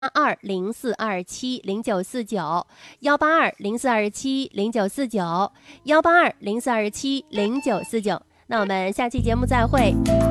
18204270949，18204270949，18204270949。那我们下期节目再会。